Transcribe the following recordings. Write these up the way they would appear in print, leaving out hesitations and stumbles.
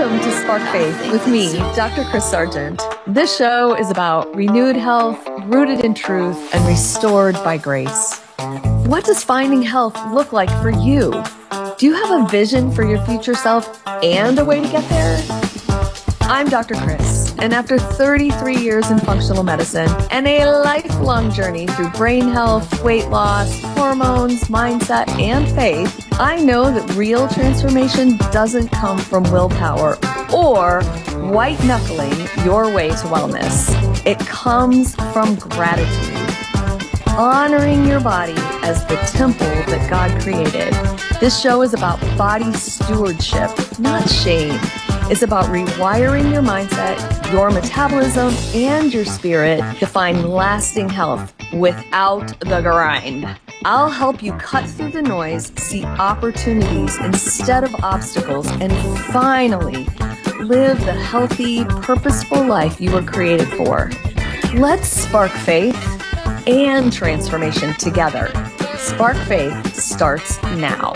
Welcome to Spark Faith with me, Dr. Chris Sargent. This show is about renewed health, rooted in truth, and restored by grace. What does finding health look like for you? Do you have a vision for your future self and a way to get there? I'm Dr. Chris, and after 33 years in functional medicine and a lifelong journey through brain health, weight loss, hormones, mindset, and faith, I know that real transformation doesn't come from willpower or white-knuckling your way to wellness. It comes from gratitude, honoring your body as the temple that God created. This show is about body stewardship, not shame. It's about rewiring your mindset, your metabolism, and your spirit to find lasting health without the grind. I'll help you cut through the noise, see opportunities instead of obstacles, and finally live the healthy, purposeful life you were created for. Let's spark faith and transformation together. Spark Faith starts now.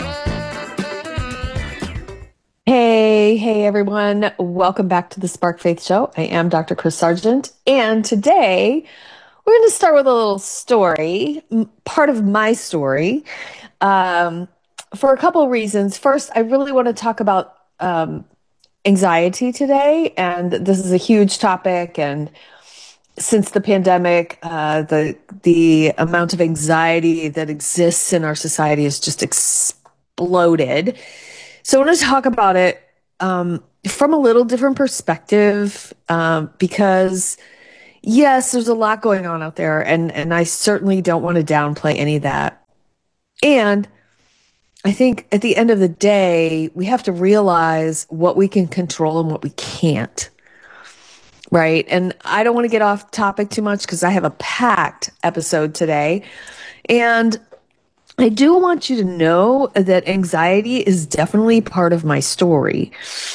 Hey everyone. Welcome back to the Spark Faith Show. I am Dr. Chris Sargent, and today we're going to start with a little story, part of my story, for a couple of reasons. First, I really want to talk about anxiety today, and this is a huge topic, and since the pandemic, the amount of anxiety that exists in our society has just exploded. So I want to talk about it from a little different perspective, because yes, there's a lot going on out there, and I certainly don't want to downplay any of that. And I think at the end of the day, we have to realize what we can control and what we can't. Right. And I don't want to get off topic too much because I have a packed episode today. And I do want you to know that anxiety is definitely part of my story.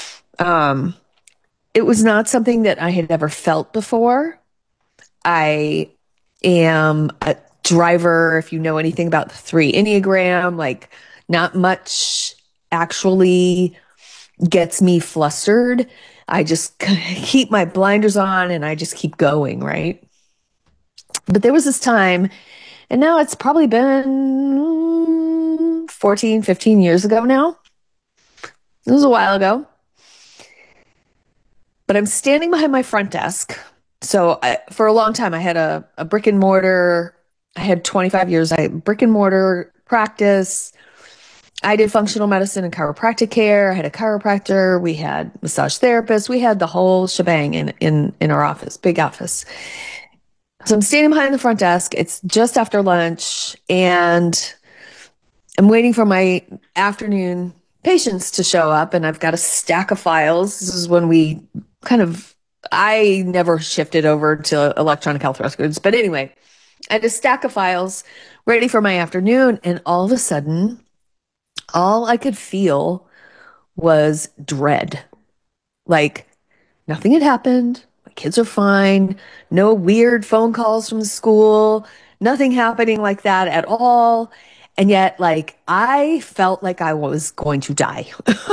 It was not something that I had ever felt before. I am a driver. If you know anything about the 3 Enneagram, like not much actually gets me flustered. I just keep my blinders on and I just keep going, right? But there was this time, and now it's probably been 14, 15 years ago now. It was a while ago. But I'm standing behind my front desk. So for a long time, I had a brick and mortar. I had 25 years. I had brick and mortar practice. I did functional medicine and chiropractic care. I had a chiropractor. We had massage therapists. We had the whole shebang in our office, big office. So I'm standing behind the front desk. It's just after lunch, and I'm waiting for my afternoon patients to show up, and I've got a stack of files. This is when I never shifted over to electronic health records. But anyway, I had a stack of files ready for my afternoon, and all of a sudden, all I could feel was dread. Like nothing had happened. My kids are fine. No weird phone calls from the school. Nothing happening like that at all. And yet, like, I felt like I was going to die.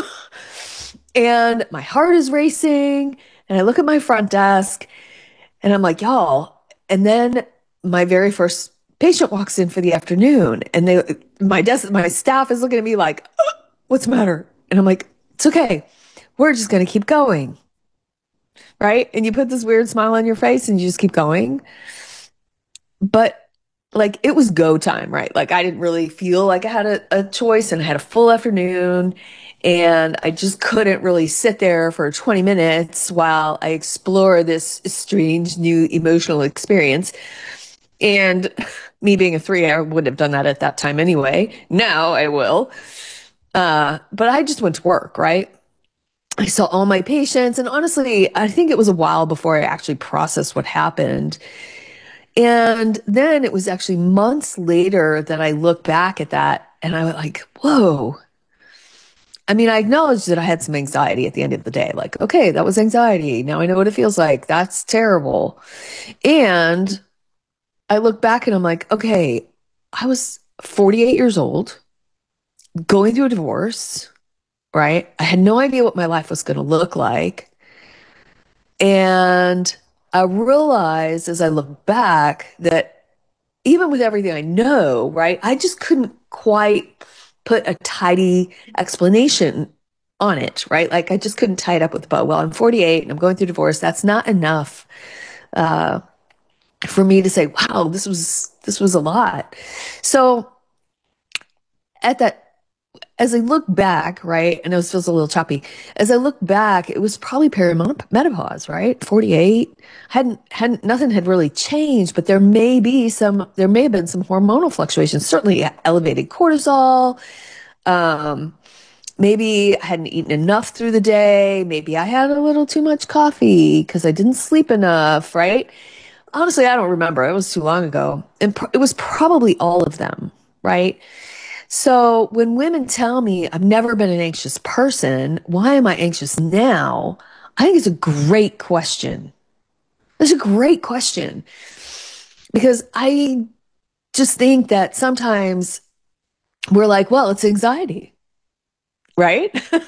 And my heart is racing. And I look at my front desk and I'm like, y'all. And then my very first patient walks in for the afternoon, and my staff is looking at me like, oh, what's the matter? And I'm like, it's okay. We're just going to keep going. Right. And you put this weird smile on your face and you just keep going. But like, it was go time, right? Like, I didn't really feel like I had a choice, and I had a full afternoon, and I just couldn't really sit there for 20 minutes while I explore this strange new emotional experience. And me being a 3, I wouldn't have done that at that time anyway. Now I will. But I just went to work, right? I saw all my patients, and honestly, I think it was a while before I actually processed what happened. And then it was actually months later that I look back at that, and I was like, whoa. I mean, I acknowledged that I had some anxiety at the end of the day. Like, okay, that was anxiety. Now I know what it feels like. That's terrible. And I look back and I'm like, okay, I was 48 years old, going through a divorce. right? I had no idea what my life was going to look like. And I realized as I look back that even with everything I know, right, I just couldn't quite put a tidy explanation on it, right? Like I just couldn't tie it up with a bow. Well, I'm 48 and I'm going through divorce. That's not enough for me to say, wow, this was a lot. So at that as I look back, right, I know this feels a little choppy. As I look back, it was probably perimenopause, right? 48. Hadn't nothing had really changed, but there may have been some hormonal fluctuations, certainly elevated cortisol. Um, Maybe I hadn't eaten enough through the day. Maybe I had a little too much coffee because I didn't sleep enough, right? Honestly, I don't remember. It was too long ago. And it was probably all of them, right? So when women tell me I've never been an anxious person, why am I anxious now? I think it's a great question. It's a great question because I just think that sometimes we're like, well, it's anxiety, right?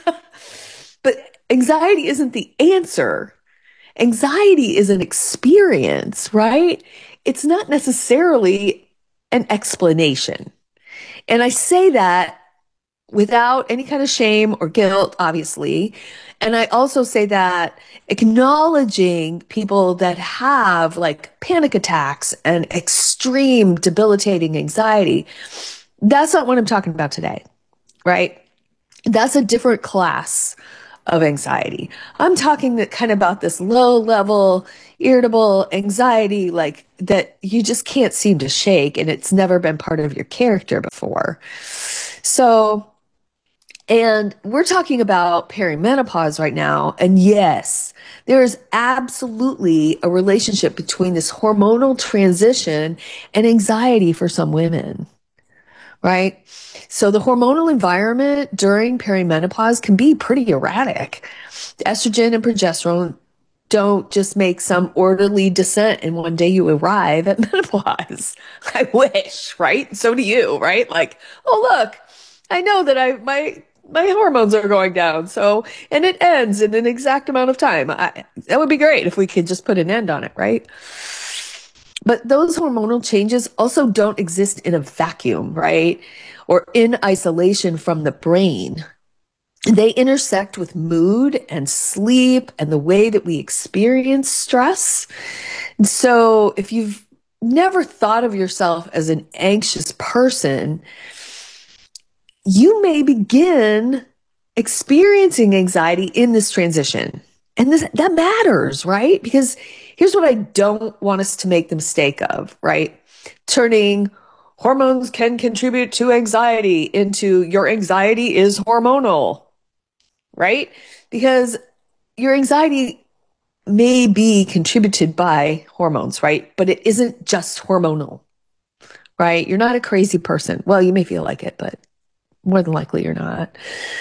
But anxiety isn't the answer. Anxiety is an experience, right? It's not necessarily an explanation. And I say that without any kind of shame or guilt, obviously. And I also say that acknowledging people that have like panic attacks and extreme debilitating anxiety, that's not what I'm talking about today, right? That's a different class of anxiety. I'm talking that kind of about this low level, irritable anxiety, like that you just can't seem to shake and it's never been part of your character before. So, and we're talking about perimenopause right now. And yes, there is absolutely a relationship between this hormonal transition and anxiety for some women, right? So the hormonal environment during perimenopause can be pretty erratic. Estrogen and progesterone don't just make some orderly descent and one day you arrive at menopause. I wish, right? So do you, right? Like, oh, look, I know that my hormones are going down. So, and it ends in an exact amount of time. That would be great if we could just put an end on it, right? But those hormonal changes also don't exist in a vacuum, right? Or in isolation from the brain. They intersect with mood and sleep and the way that we experience stress. And so if you've never thought of yourself as an anxious person, you may begin experiencing anxiety in this transition. And that matters, right? Because here's what I don't want us to make the mistake of, right? Turning hormones can contribute to anxiety into your anxiety is hormonal, right? Because your anxiety may be contributed by hormones, right? But it isn't just hormonal, right? You're not a crazy person. Well, you may feel like it, but more than likely you're not.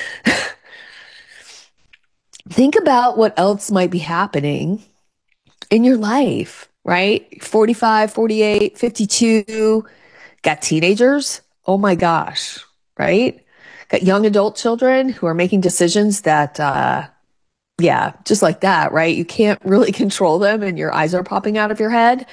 Think about what else might be happening in your life, right? 45, 48, 52, got teenagers. Oh my gosh, right? Got young adult children who are making decisions that, yeah, just like that, right? You can't really control them and your eyes are popping out of your head.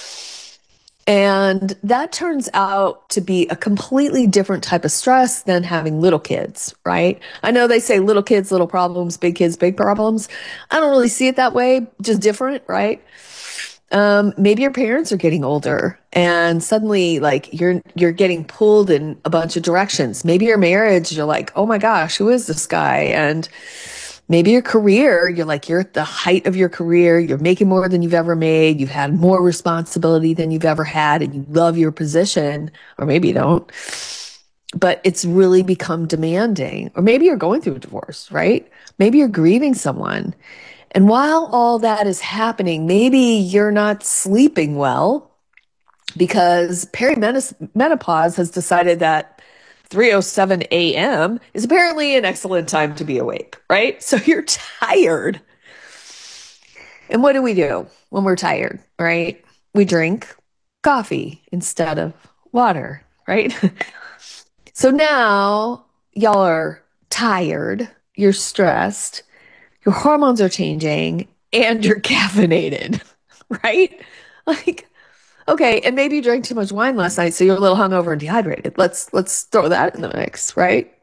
And that turns out to be a completely different type of stress than having little kids, right? I know they say little kids, little problems, big kids, big problems. I don't really see it that way, just different, right? Maybe your parents are getting older and suddenly like you're getting pulled in a bunch of directions. Maybe your marriage, you're like, oh my gosh, who is this guy? And maybe your career, you're at the height of your career. You're making more than you've ever made. You've had more responsibility than you've ever had and you love your position, or maybe you don't, but it's really become demanding. Or maybe you're going through a divorce, right? Maybe you're grieving someone. And while all that is happening, maybe you're not sleeping well because perimenopause has decided that 3:07 a.m. is apparently an excellent time to be awake, right? So you're tired. And what do we do when we're tired, right? We drink coffee instead of water, right? So now y'all are tired you're stressed, your hormones are changing, and you're caffeinated, right? Like, okay, and maybe you drank too much wine last night, so you're a little hungover and dehydrated. Let's throw that in the mix, right?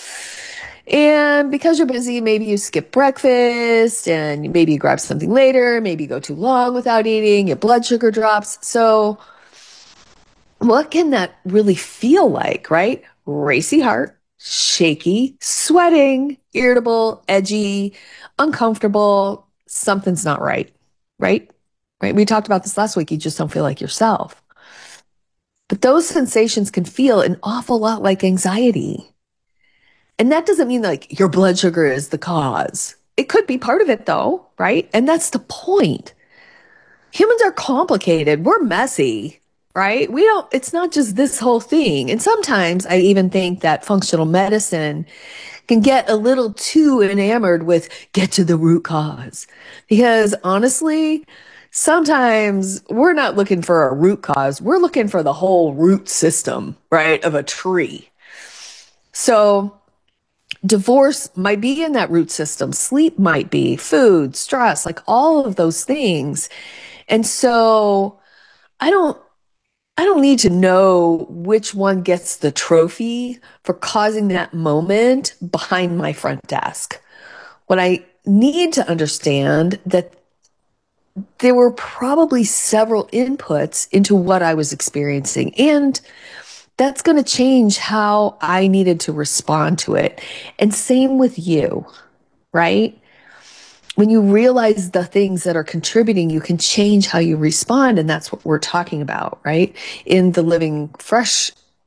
And because you're busy, maybe you skip breakfast and maybe you grab something later, maybe you go too long without eating, your blood sugar drops. So, what can that really feel like, right? Racy heart, shaky, sweating, irritable, edgy, uncomfortable. Something's not right, right? Right? We talked about this last week. You just don't feel like yourself. But those sensations can feel an awful lot like anxiety. And that doesn't mean like your blood sugar is the cause. It could be part of it though, right? And that's the point. Humans are complicated. We're messy, right? It's not just this whole thing. And sometimes I even think that functional medicine can get a little too enamored with get to the root cause. Because honestly, sometimes we're not looking for a root cause. We're looking for the whole root system, right, of a tree. So divorce might be in that root system. Sleep might be, food, stress, like all of those things. And so I don't I don't need to know which one gets the trophy for causing that moment behind my front desk. What I need to understand that there were probably several inputs into what I was experiencing, and that's going to change how I needed to respond to it. And same with you, right? When you realize the things that are contributing, you can change how you respond. And that's what we're talking about, right? In the Living Fresh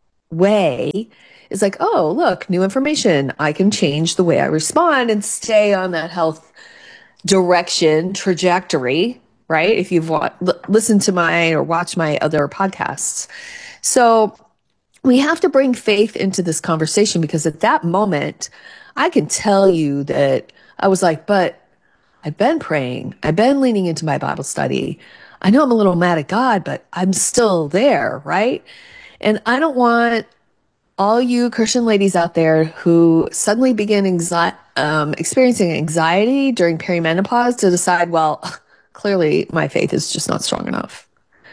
way, is like, oh, look, new information. I can change the way I respond and stay on that health direction trajectory, right? If you've listened to my or watched my other podcasts. So we have to bring faith into this conversation because at that moment, I can tell you that I was like, but I've been praying. I've been leaning into my Bible study. I know I'm a little mad at God, but I'm still there, right? And I don't want all you Christian ladies out there who suddenly begin experiencing anxiety during perimenopause to decide, well, clearly my faith is just not strong enough.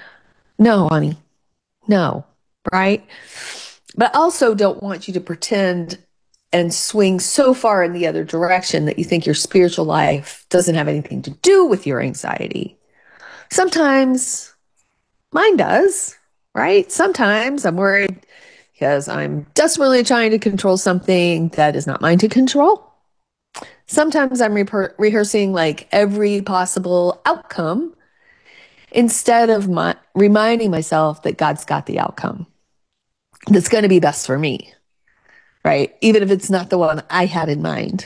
No, honey, no, right? But I also don't want you to pretend and swing so far in the other direction that you think your spiritual life doesn't have anything to do with your anxiety. Sometimes mine does, right? Sometimes I'm worried because I'm desperately trying to control something that is not mine to control. Sometimes I'm rehearsing like every possible outcome instead of reminding myself that God's got the outcome that's going to be best for me, right? Even if it's not the one I had in mind.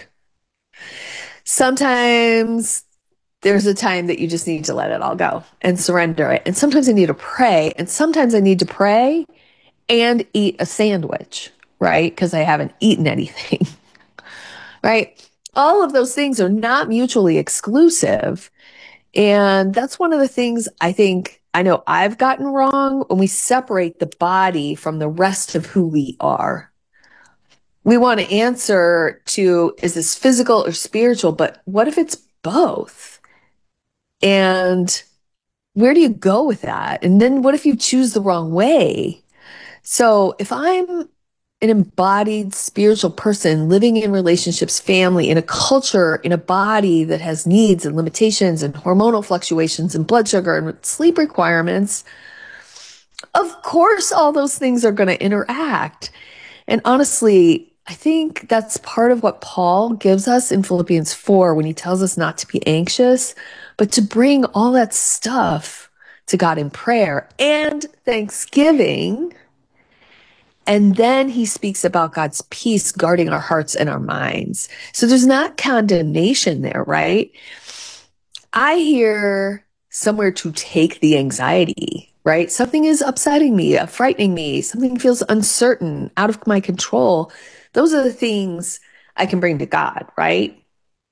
Sometimes there's a time that you just need to let it all go and surrender it. And sometimes I need to pray. And sometimes I need to pray and eat a sandwich, right? Because I haven't eaten anything, right? All of those things are not mutually exclusive. And that's one of the things I know I've gotten wrong when we separate the body from the rest of who we are. We want to answer to, is this physical or spiritual? But what if it's both? And where do you go with that? And then what if you choose the wrong way? So if I'm an embodied spiritual person living in relationships, family, in a culture, in a body that has needs and limitations and hormonal fluctuations and blood sugar and sleep requirements, of course, all those things are going to interact. And honestly, I think that's part of what Paul gives us in Philippians 4 when he tells us not to be anxious, but to bring all that stuff to God in prayer and thanksgiving. And then he speaks about God's peace guarding our hearts and our minds. So there's not condemnation there, right? I hear somewhere to take the anxiety, right? Something is upsetting me, frightening me. Something feels uncertain, out of my control. Those are the things I can bring to God, right?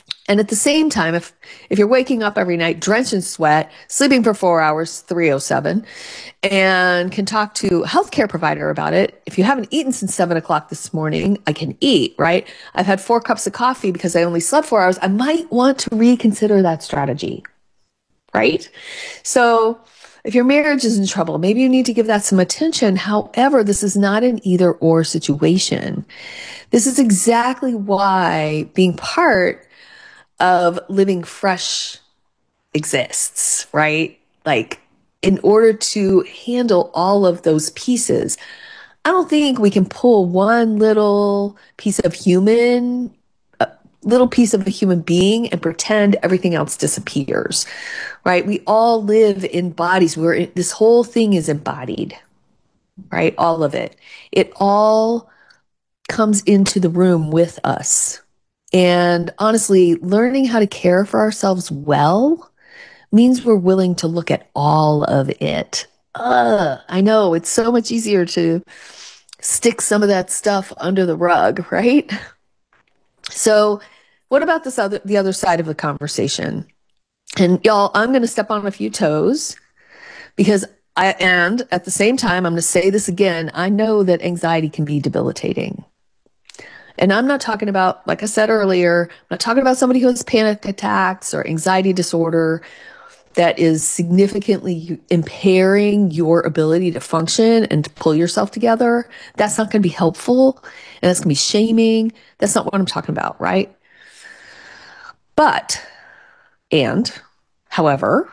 And at the same time, if you're waking up every night drenched in sweat, sleeping for 4 hours, 307, and can talk to a healthcare provider about it. If you haven't eaten since 7 o'clock this morning, I can eat, right? I've had 4 cups of coffee because I only slept 4 hours. I might want to reconsider that strategy, right? So if your marriage is in trouble, maybe you need to give that some attention. However, this is not an either or situation. This is exactly why being part of Living Fresh exists, right? Like, in order to handle all of those pieces, I don't think we can pull one little piece of a human being and pretend everything else disappears, right? We all live in bodies where this whole thing is embodied, right? All of it. It all comes into the room with us. And honestly, learning how to care for ourselves well means we're willing to look at all of it. I know it's so much easier to stick some of that stuff under the rug, right? So, what about the other side of the conversation? And y'all, I'm going to step on a few toes because and at the same time, I'm going to say this again. I know that anxiety can be debilitating. And I'm not talking about, like I said earlier, I'm not talking about somebody who has panic attacks or anxiety disorder that is significantly impairing your ability to function and to pull yourself together. That's not going to be helpful. And that's going to be shaming. That's not what I'm talking about, right? However,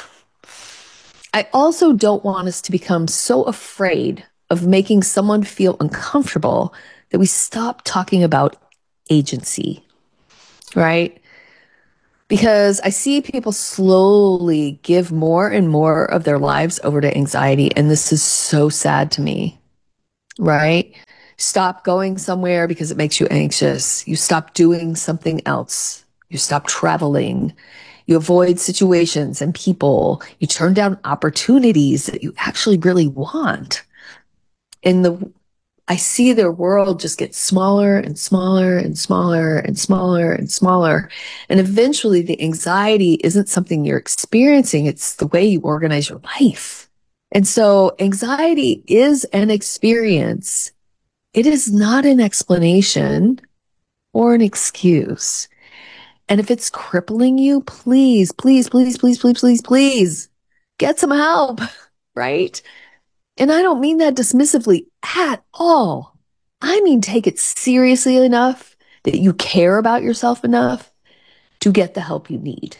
I also don't want us to become so afraid of making someone feel uncomfortable that we stop talking about agency, right? Because I see people slowly give more and more of their lives over to anxiety. And this is so sad to me, right? Stop going somewhere because it makes you anxious. You stop doing something else. You stop traveling. You avoid situations and people. You turn down opportunities that you actually really want. And I see their world just get smaller and smaller and smaller and smaller and smaller. And eventually the anxiety isn't something you're experiencing. It's the way you organize your life. And so anxiety is an experience. It is not an explanation or an excuse. And if it's crippling you, please, please, please, please, please, please, please get some help, right? And I don't mean that dismissively at all. I mean, take it seriously enough that you care about yourself enough to get the help you need.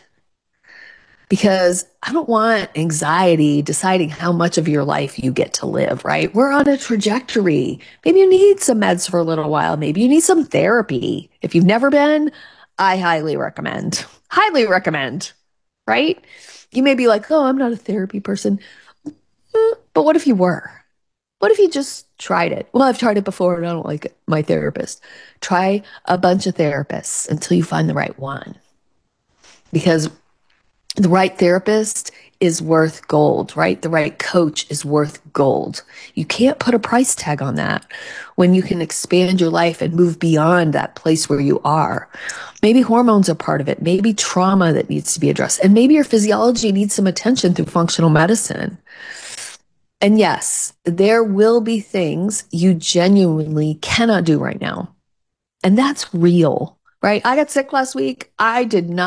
Because I don't want anxiety deciding how much of your life you get to live, right? We're on a trajectory. Maybe you need some meds for a little while. Maybe you need some therapy. If you've never been, I highly recommend, right? You may be like, oh, I'm not a therapy person. But what if you were? What if you just tried it? Well, I've tried it before and I don't like my therapist. Try a bunch of therapists until you find the right one. Because the right therapist is worth gold, right? The right coach is worth gold. You can't put a price tag on that when you can expand your life and move beyond that place where you are. Maybe hormones are part of it. Maybe trauma that needs to be addressed. And maybe your physiology needs some attention through functional medicine. And yes, there will be things you genuinely cannot do right now. And that's real, right? I got sick last week. I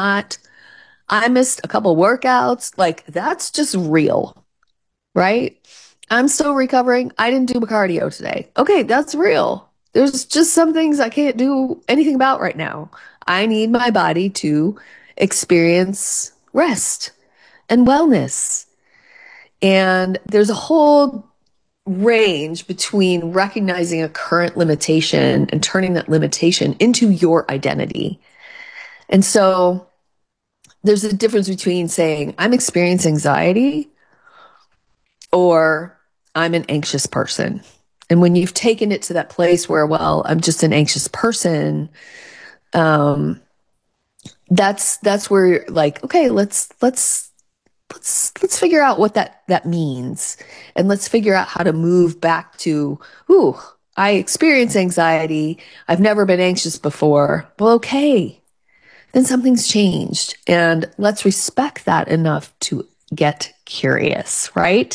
missed a couple workouts. Like, that's just real, right? I'm still recovering. I didn't do cardio today. Okay, that's real. There's just some things I can't do anything about right now. I need my body to experience rest and wellness. And there's a whole range between recognizing a current limitation and turning that limitation into your identity. And so there's a difference between saying, I'm experiencing anxiety or I'm an anxious person. And when you've taken it to that place where, well, I'm just an anxious person, that's where you're like, okay, let's figure out what that means. And let's figure out how to move back to, ooh, I experience anxiety. I've never been anxious before. Well, okay. then something's changed. And let's respect that enough to get curious, right?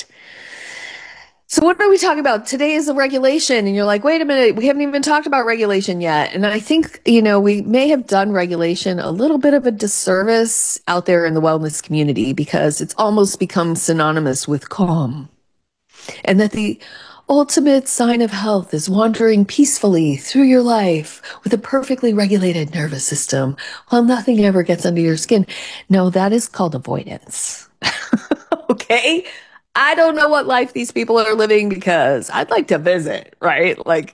So what are we talking about? Today is the regulation. And you're like, wait a minute, we haven't even talked about regulation yet. And I think, we may have done regulation a little bit of a disservice out there in the wellness community because it's almost become synonymous with calm. And that the ultimate sign of health is wandering peacefully through your life with a perfectly regulated nervous system while nothing ever gets under your skin. No, that is called avoidance. Okay? I don't know what life these people are living because I'd like to visit, right? Like,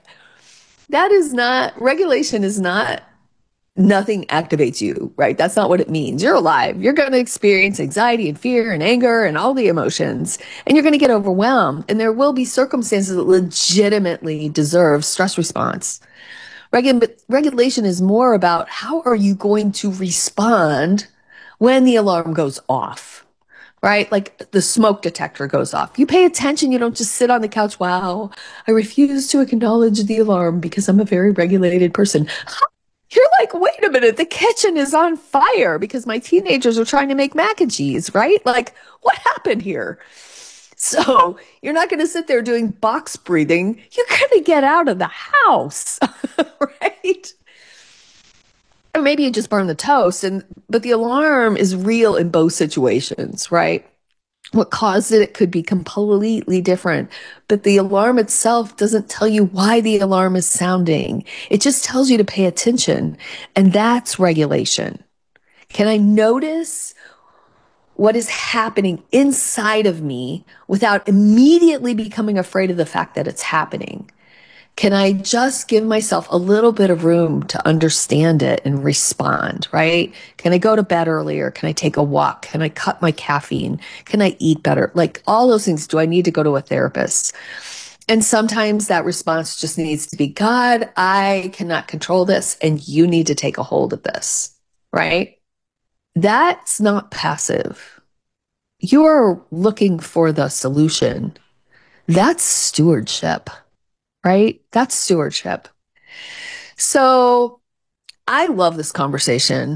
regulation is not nothing activates you, right? That's not what it means. You're alive. You're going to experience anxiety and fear and anger and all the emotions, and you're going to get overwhelmed. And there will be circumstances that legitimately deserve stress response. Regulation is more about how are you going to respond when the alarm goes off, right? Like the smoke detector goes off. You pay attention. You don't just sit on the couch. Wow, I refuse to acknowledge the alarm because I'm a very regulated person. You're like, wait a minute, the kitchen is on fire because my teenagers are trying to make mac and cheese, right? Like, what happened here? So you're not going to sit there doing box breathing. You're going to get out of the house, right? Or maybe you just burn the toast, but the alarm is real in both situations, right? What caused it could be completely different, but the alarm itself doesn't tell you why the alarm is sounding. It just tells you to pay attention, and that's regulation. Can I notice what is happening inside of me without immediately becoming afraid of the fact that it's happening? Can I just give myself a little bit of room to understand it and respond, right? Can I go to bed earlier? Can I take a walk? Can I cut my caffeine? Can I eat better? Like all those things. Do I need to go to a therapist? And sometimes that response just needs to be, God, I cannot control this, and you need to take a hold of this, right? That's not passive. You're looking for the solution. That's stewardship. Right? That's stewardship. So I love this conversation.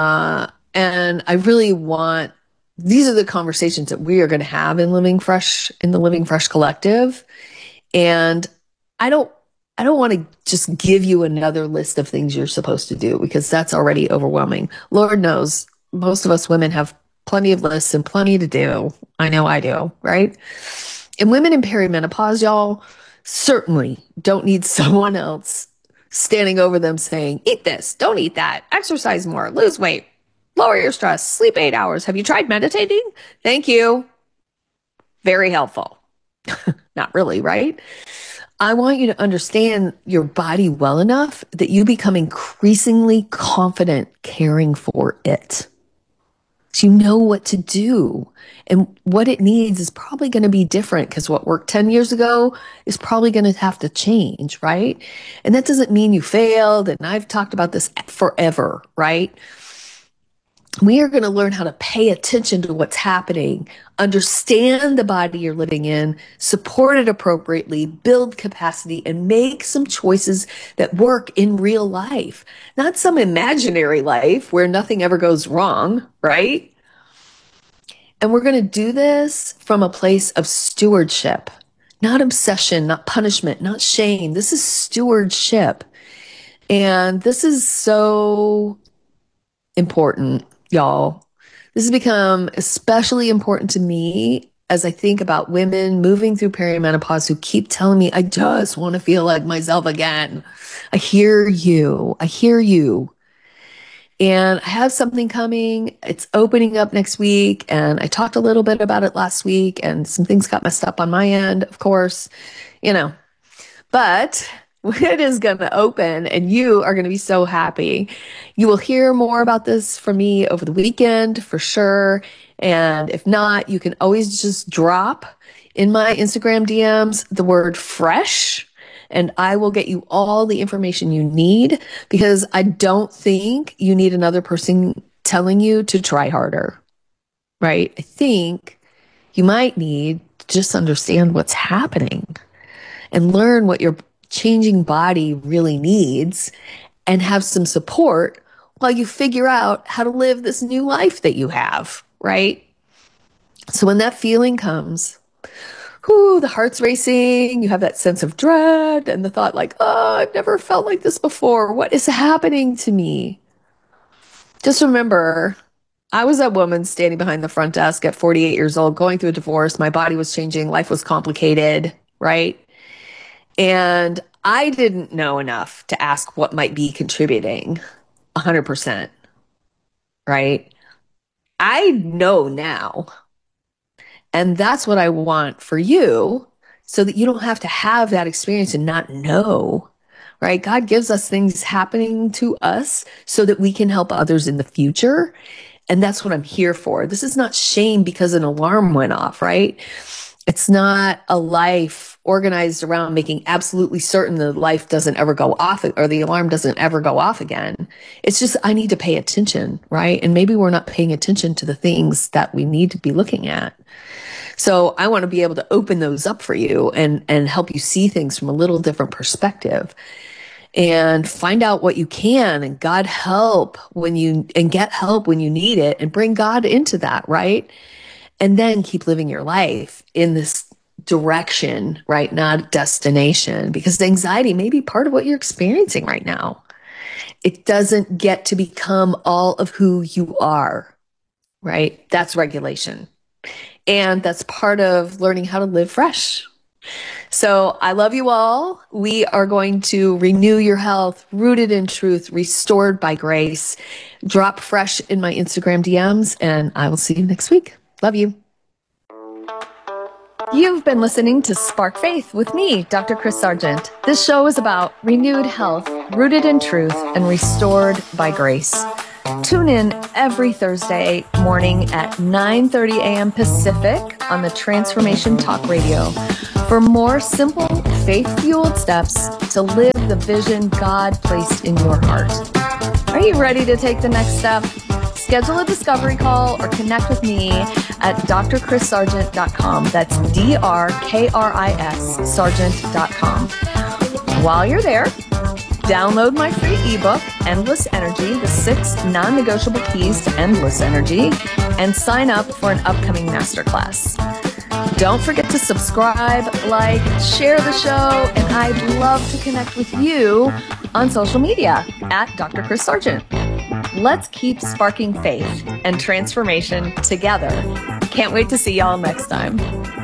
And I really want, these are the conversations that we are going to have in Living Fresh, in the Living Fresh Collective. And I don't want to just give you another list of things you're supposed to do because that's already overwhelming. Lord knows most of us women have plenty of lists and plenty to do. I know I do, right? And women in perimenopause, y'all, certainly don't need someone else standing over them saying, eat this, don't eat that, exercise more, lose weight, lower your stress, sleep 8 hours. Have you tried meditating? Thank you. Very helpful. Not really, right? I want you to understand your body well enough that you become increasingly confident caring for it. So you know what to do, and what it needs is probably going to be different because what worked 10 years ago is probably going to have to change, right? And that doesn't mean you failed. And I've talked about this forever, right? We are going to learn how to pay attention to what's happening, understand the body you're living in, support it appropriately, build capacity, and make some choices that work in real life, not some imaginary life where nothing ever goes wrong, right? And we're going to do this from a place of stewardship, not obsession, not punishment, not shame. This is stewardship. And this is so important, y'all. This has become especially important to me as I think about women moving through perimenopause who keep telling me, I just want to feel like myself again. I hear you. I hear you. And I have something coming. It's opening up next week. And I talked a little bit about it last week, and some things got messed up on my end, of course, but it is going to open and you are going to be so happy. You will hear more about this from me over the weekend for sure. And if not, you can always just drop in my Instagram DMs the word fresh, and I will get you all the information you need, because I don't think you need another person telling you to try harder, right? I think you might need to just understand what's happening and learn what your changing body really needs and have some support while you figure out how to live this new life that you have, right? So when that feeling comes, the heart's racing, you have that sense of dread and the thought like, oh, I've never felt like this before. What is happening to me? Just remember, I was that woman standing behind the front desk at 48 years old, going through a divorce. My body was changing. Life was complicated, right? And I didn't know enough to ask what might be contributing 100%, right? I know now. And that's what I want for you so that you don't have to have that experience and not know, right? God gives us things happening to us so that we can help others in the future. And that's what I'm here for. This is not shame because an alarm went off, right? It's not a life organized around making absolutely certain the life doesn't ever go off or the alarm doesn't ever go off again. It's just, I need to pay attention, right? And maybe we're not paying attention to the things that we need to be looking at. So I want to be able to open those up for you and help you see things from a little different perspective and find out what you can and get help when you need it and bring God into that, right? And then keep living your life in this direction, right? Not destination, because anxiety may be part of what you're experiencing right now. It doesn't get to become all of who you are, right? That's regulation. And that's part of learning how to live fresh. So I love you all. We are going to renew your health, rooted in truth, restored by grace. Drop fresh in my Instagram DMs, and I will see you next week. Love you. You've been listening to Spark Faith with me, Dr. Chris Sargent. This show is about renewed health, rooted in truth, and restored by grace. Tune in every Thursday morning at 9:30 a.m. Pacific on the Transformation Talk Radio for more simple, faith-fueled steps to live the vision God placed in your heart. Are you ready to take the next step? Schedule a discovery call or connect with me at drchrissargent.com. That's DRKRIS Sargent.com. While you're there, download my free ebook, Endless Energy, the 6 non-negotiable keys to endless energy, and sign up for an upcoming masterclass. Don't forget to subscribe, like, share the show, and I'd love to connect with you on social media at Dr. Chris Sargent. Let's keep sparking faith and transformation together. Can't wait to see y'all next time.